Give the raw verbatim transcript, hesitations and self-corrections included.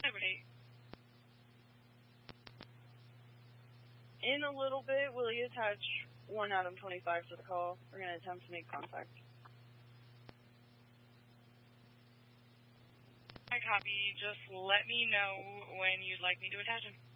Liberty. In a little bit, will you attach one Adam twenty-five to the call? We're going to attempt to make contact. I copy. Just let me know when you'd like me to attach him.